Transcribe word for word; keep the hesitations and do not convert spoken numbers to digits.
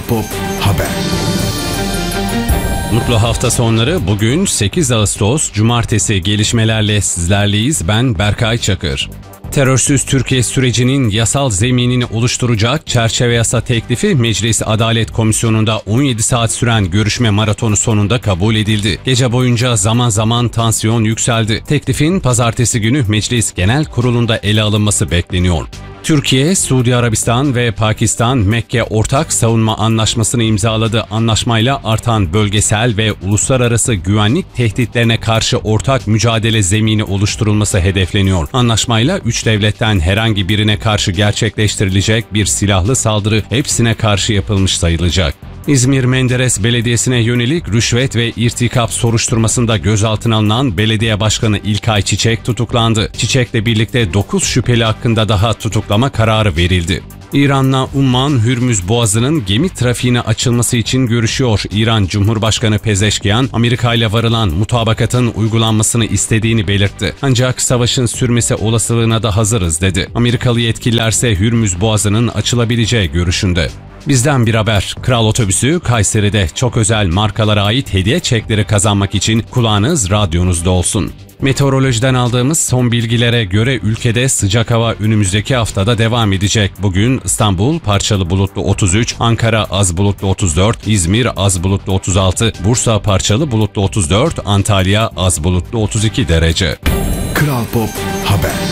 Pop Haber. Mutlu hafta sonları. Bugün sekiz Ağustos Cumartesi, gelişmelerle sizlerleyiz. Ben Berkay Çakır. Terörsüz Türkiye sürecinin yasal zeminini oluşturacak çerçeve yasa teklifi Meclis Adalet Komisyonu'nda on yedi saat süren görüşme maratonu sonunda kabul edildi. Gece boyunca zaman zaman tansiyon yükseldi. Teklifin pazartesi günü Meclis Genel Kurulu'nda ele alınması bekleniyor. Türkiye, Suudi Arabistan ve Pakistan Mekke Ortak Savunma Anlaşması'nı imzaladı. Anlaşmayla artan bölgesel ve uluslararası güvenlik tehditlerine karşı ortak mücadele zemini oluşturulması hedefleniyor. Anlaşmayla üç devletten herhangi birine karşı gerçekleştirilecek bir silahlı saldırı hepsine karşı yapılmış sayılacak. İzmir Menderes Belediyesi'ne yönelik rüşvet ve irtikap soruşturmasında gözaltına alınan Belediye Başkanı İlkay Çiçek tutuklandı. Çiçek'le birlikte dokuz şüpheli hakkında daha tutuklama kararı verildi. İran'la Umman Hürmüz Boğazı'nın gemi trafiğine açılması için görüşüyor. İran Cumhurbaşkanı Pezeşkiyan, Amerika ile varılan mutabakatın uygulanmasını istediğini belirtti. Ancak savaşın sürmesi olasılığına da hazırız dedi. Amerikalı yetkililerse Hürmüz Boğazı'nın açılabileceği görüşünde. Bizden bir haber. Kral Otobüsü Kayseri'de çok özel markalara ait hediye çekleri kazanmak için kulağınız radyonuzda olsun. Meteorolojiden aldığımız son bilgilere göre ülkede sıcak hava önümüzdeki haftada devam edecek. Bugün İstanbul parçalı bulutlu otuz üç, Ankara az bulutlu otuz dört, İzmir az bulutlu otuz altı, Bursa parçalı bulutlu otuz dört, Antalya az bulutlu otuz iki derece. Kral Pop Haber.